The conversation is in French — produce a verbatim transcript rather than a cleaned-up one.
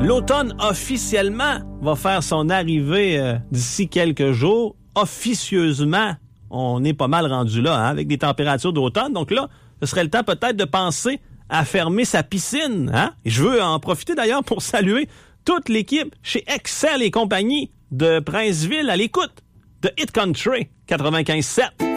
L'automne, officiellement, va faire son arrivée euh, d'ici quelques jours. Officieusement, on est pas mal rendu là, hein, avec des températures d'automne. Donc là, ce serait le temps peut-être de penser à fermer sa piscine. Hein? Et je veux en profiter d'ailleurs pour saluer toute l'équipe chez Excel et compagnie de Princeville à l'écoute de Hit Country quatre-vingt-quinze sept.